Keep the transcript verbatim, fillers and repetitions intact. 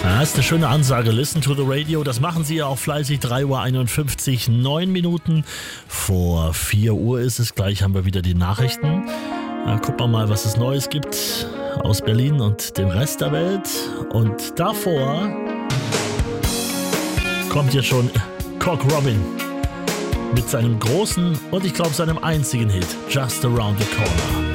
Das ist eine schöne Ansage. Listen to the radio. Das machen Sie ja auch fleißig. drei Uhr einundfünfzig, neun Minuten vor vier Uhr ist es. Gleich haben wir wieder die Nachrichten. Ja, gucken wir mal, was es Neues gibt aus Berlin und dem Rest der Welt. Und davor kommt jetzt schon Cock Robin mit seinem großen und ich glaube seinem einzigen Hit, Just Around the Corner.